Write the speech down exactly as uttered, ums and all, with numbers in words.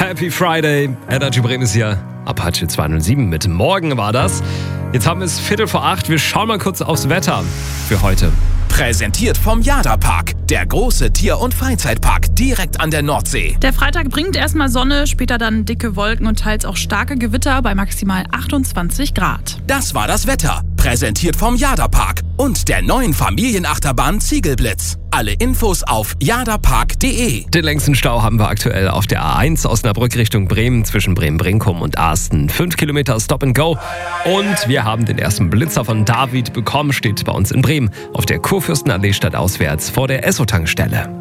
Happy Friday. Energy Bremen ist hier. Apache zweihundertsieben mit Morgen war das. Jetzt haben wir es Viertel vor acht. Wir schauen mal kurz aufs Wetter für heute. Präsentiert vom Jada-Park, der große Tier- und Freizeitpark direkt an der Nordsee. Der Freitag bringt erstmal Sonne, später dann dicke Wolken und teils auch starke Gewitter bei maximal achtundzwanzig Grad. Das war das Wetter. Präsentiert vom Jada-Park und der neuen Familienachterbahn Ziegelblitz. Alle Infos auf jadapark punkt de. Den längsten Stau haben wir aktuell auf der A eins Osnabrück Richtung Bremen zwischen Bremen-Brinkum und Asten. Fünf Kilometer Stop and Go. Und wir haben den ersten Blitzer von David bekommen, steht bei uns in Bremen auf der Kurfürstenallee stadtauswärts vor der Esso-Tankstelle.